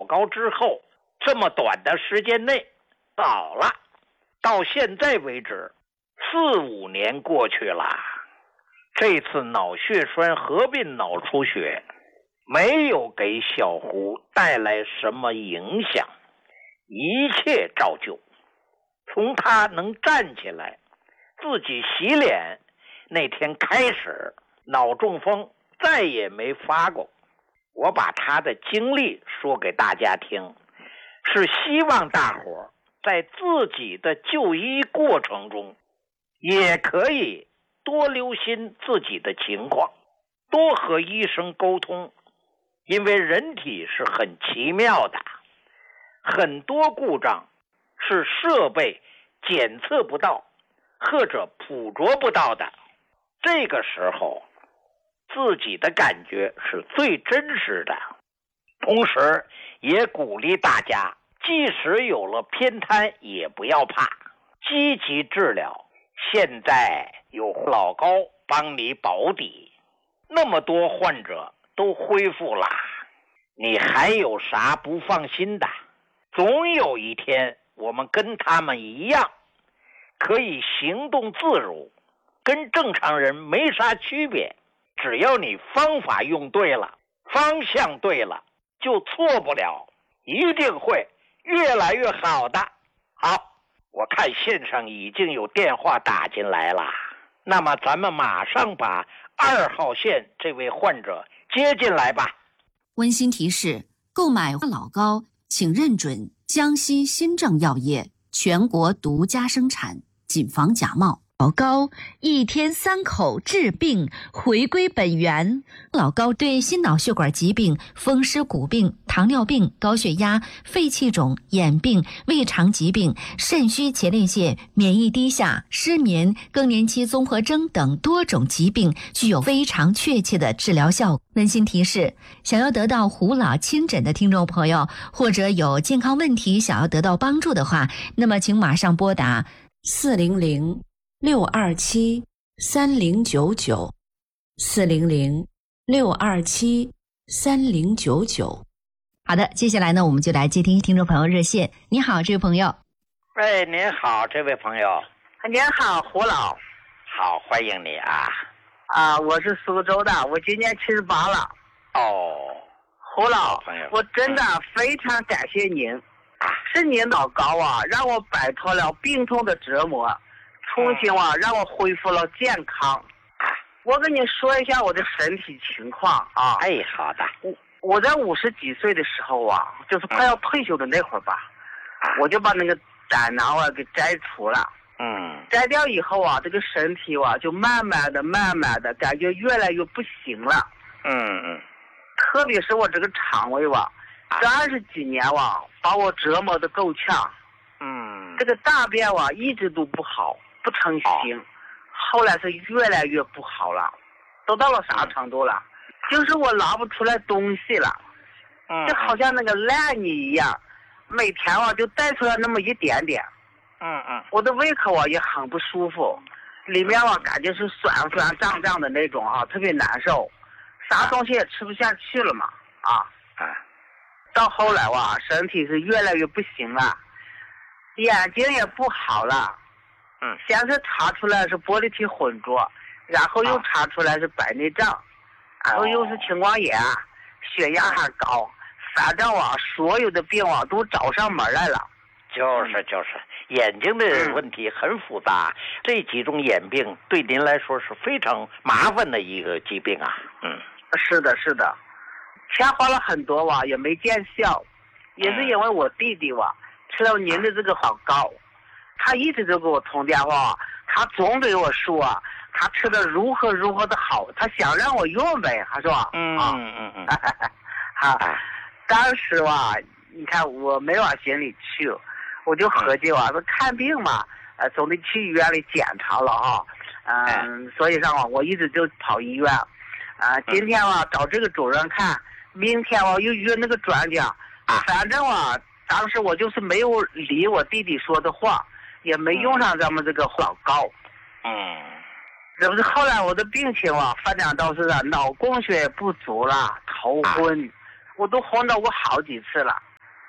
高之后，这么短的时间内好了，到现在为止4、5年过去了，这次脑血栓合并脑出血没有给小胡带来什么影响，一切照旧。从他能站起来自己洗脸那天开始，脑中风再也没发过。我把他的经历说给大家听，是希望大伙在自己的就医过程中也可以多留心自己的情况，多和医生沟通，因为人体是很奇妙的，很多故障是设备检测不到或者捕捉不到的，这个时候自己的感觉是最真实的。同时也鼓励大家，即使有了偏瘫也不要怕，积极治疗，现在有老高帮你保底，那么多患者都恢复了，你还有啥不放心的？总有一天我们跟他们一样，可以行动自如，跟正常人没啥区别。只要你方法用对了，方向对了，就错不了，一定会越来越好的。好，我看线上已经有电话打进来了，那么咱们马上把2号线这位患者接进来吧。 温馨提示：购买老高请认准江西新政药业全国独家生产，谨防假冒。老高1天3口治病，回归本源。老高对心脑血管疾病、风湿骨病、糖尿病、高血压、肺气肿、眼病、胃肠疾病、肾虚前列腺、免疫低下、失眠、更年期综合征等多种疾病具有非常确切的治疗效果。温馨提示：想要得到胡老亲诊的听众朋友，或者有健康问题想要得到帮助的话，那么请马上拨打400-627-3099，400-627-3099。好的，接下来呢，我们就来接听众朋友热线。你好，这位朋友。 哎，您好，这位朋友。 您好，胡老。 好，欢迎你啊。 我是苏州的，我今年78了。 哦， 胡老，我真的非常感谢您，是您老高啊，让我摆脱了病痛的折磨，重新让我恢复了健康。我跟你说一下我的身体情况啊。 哎，好的。 我在50几岁的时候啊，就是快要退休的那会儿吧，我就把那个胆囊给摘除了。摘掉以后啊，这个身体就慢慢的感觉越来越不行了。特别是我这个肠胃这20几年把我折磨得够呛。这个大便一直都不好，不成形。后来是越来越不好了，都到了啥程度了？就是我拿不出来东西了，就好像那个烂泥一样，每天就带出来那么一点点。我的胃口也很不舒服，里面感觉是酸胀的那种特别难受，啥东西也吃不下去了嘛。到后来身体是越来越不行了，眼睛也不好了。先是查出来是玻璃体混浊，然后又查出来是白内障，然后又是青光眼，血压还高，反正所有的病都找上门来了。 就是眼睛的问题很复杂，这几种眼病对您来说是非常麻烦的一个疾病啊。 是的，钱花了很多也没见效，也是因为我弟弟吃了您的这个老高，他一直就给我通电话，他总给我说他吃的如何的好，他想让我用呗，他说当时你看我没往心里去，我就合计说看病嘛，总得去医院里检查了所以上我一直就跑医院。今天找这个主任看，明天又约那个专家。反正当时我就是没有理我弟弟说的话，也没用上咱们这个老高。这不是后来我的病情发展到是脑供血不足了，头昏，我都昏到过好几次了。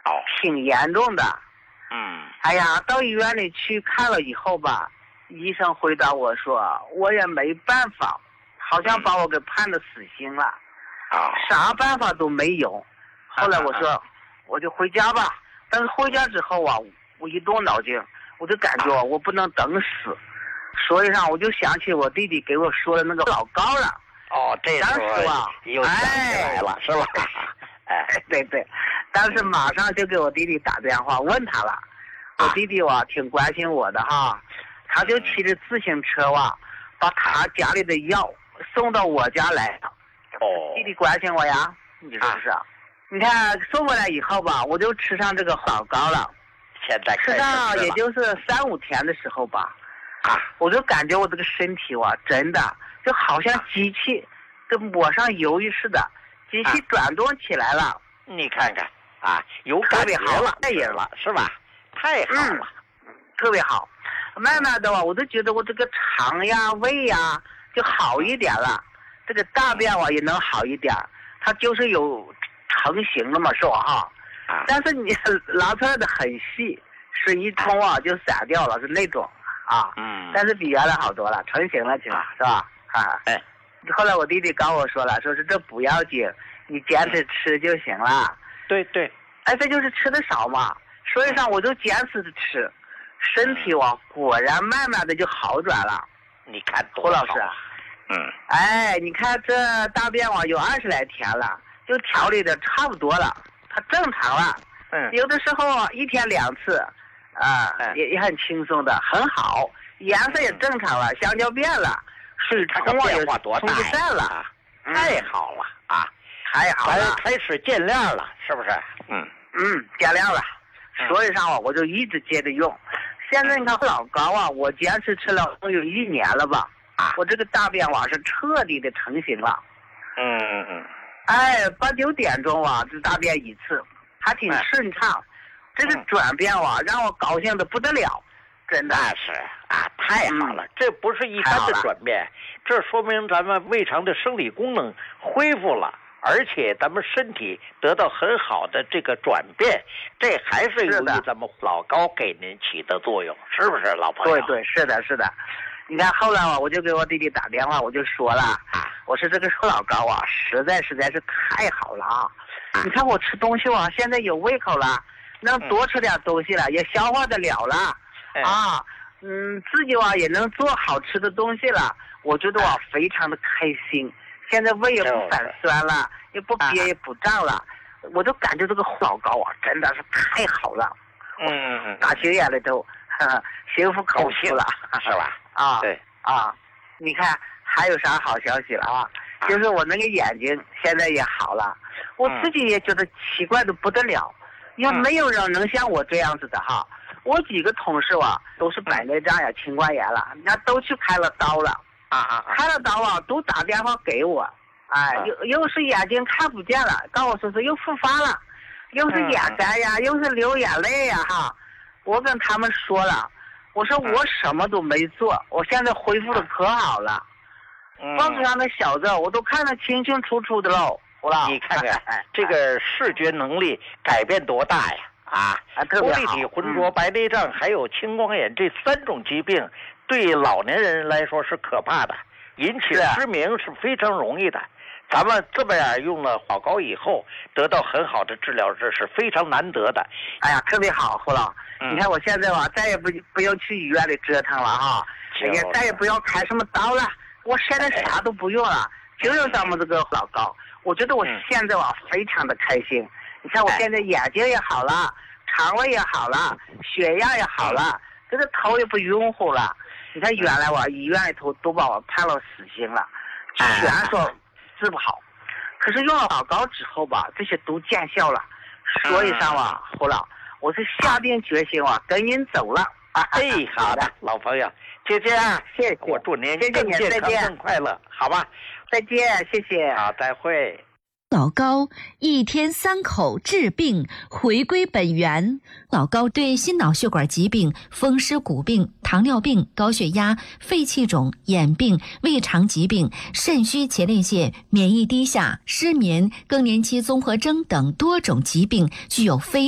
挺严重的。哎呀，到医院里去看了以后吧，医生回答我说，我也没办法，好像把我给判了死刑了。啥办法都没有。后来我说，我就回家吧。但是回家之后啊，我一动脑筋，我就感觉我不能等死，所以上我就想起我弟弟给我说的那个老高了。 这时候又想起来了，是吧？ 对，当时马上就给我弟弟打电话问他了。我弟弟挺关心我的哈，他就骑着自行车把他家里的药送到我家来了。弟弟关心我呀，你是不是？你看送过来以后吧，我就吃上这个老高了。 现在吃上也就是3-5天的时候吧，我就感觉我这个身体真的就好像机器跟抹上油似的，机器转动起来了。 你看看有感觉了，太人了，是吧？太好了， 特别好。慢慢的我都觉得我这个肠呀、胃呀就好一点了，这个大便也能好一点，它就是有成型了嘛，是吧哈？但是你拿出来的很细，水一冲就散掉了，是那种但是比原来好多了，成型了起码，是吧？后来我弟弟跟我说了，说是这不要紧，你坚持吃就行了。 对， 这就是吃的少嘛，所以上我就坚持着吃，身体果然慢慢的就好转了。 你看胡老师，你看这大便有20来天了，就调理的差不多了，它正常了。有的时候1天2次，也很轻松的，很好，颜色也正常了，香蕉变了，水冲也冲不散了， 太好了太好了， 开始见亮了，是不是？ 见亮了，所以上我就一直接着用。现在你看老高我坚持吃了有1年了吧，我这个大便是彻底的成型了。8、9点钟这大便一次，还挺顺畅。这个转变让我高兴的不得了，真的是太好了。这不是一般的转变，这说明咱们胃肠的生理功能恢复了，而且咱们身体得到很好的这个转变，这还是由于咱们老高给您起的作用，是不是老朋友？ 对，是的。你看后来我就给我弟弟打电话，我就说了，我说这个老高实在是太好了你看我吃东西现在有胃口了，能多吃点东西了，也消化得了了自己也能做好吃的东西了，我觉得非常的开心。现在胃也不反酸了，也不憋也不胀了，我就感觉这个老高真的是太好了。打心眼里头心服口服了， 是吧？对你看还有啥好消息了就是我那个眼睛现在也好了，我自己也觉得奇怪的不得了，因为没有人能像我这样子的我几个同事都是白内障呀、青光眼了，人家都去开了刀了开了刀都打电话给我，又是眼睛看不见了，告诉我说是又复发了，又是眼干呀，又是流眼泪呀我跟他们说了，我说我什么都没做，我现在恢复的可好了，报纸上的小字我都看得清清楚楚的喽。 你看看这个视觉能力改变多大呀多立体浑浊、白内障还有青光眼这3种疾病对老年人来说是可怕的，引起失明是非常容易的。咱们这么样用了老高以后得到很好的治疗，这是非常难得的。 特别好胡老你看我现在再也不要去医院里折腾了也再也不要开什么刀了，我现在啥都不用了，就用咱们这个老高，我觉得我现在非常的开心。你看我现在眼睛也好了，肠胃也好了，血压也好了，这个头也不晕乎了。你看原来医院里头都把我判了死刑了，全说治不好，可是用了老高之后这些都见效了，所以上胡老我是下定决心跟您走了好的老朋友，姐姐谢谢， 我祝您更健康更快乐，好吧？ 再见，谢谢。 好，再会。 老高1天3口治病，回归本源。老高对心脑血管疾病、风湿骨病、糖尿病、高血压、肺气肿、眼病、胃肠疾病、肾虚前列腺、免疫低下、失眠、更年期综合征等多种疾病具有非